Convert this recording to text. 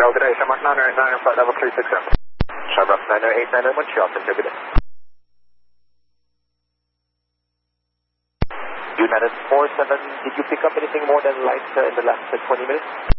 good day. Shamrock 989, flight level 367. Shamrock 989, Montreal, good day. United 47, did you pick up anything more than light in the last 20 minutes?